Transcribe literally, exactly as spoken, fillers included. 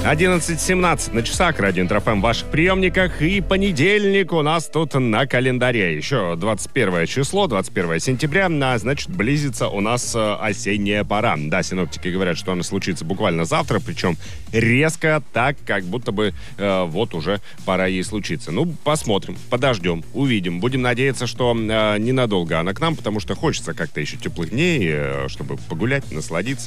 одиннадцать семнадцать на часах, Радио Интрофэм в ваших приемниках. И понедельник у нас тут на календаре. Еще двадцать первое число, двадцать первое сентября, а значит, близится у нас осенняя пора. Да, синоптики говорят, что она случится буквально завтра, причем резко, так, как будто бы э, вот уже пора ей случиться. Ну, посмотрим, подождем, увидим. Будем надеяться, что э, ненадолго она к нам, потому что хочется как-то еще теплых дней, э, чтобы погулять, насладиться.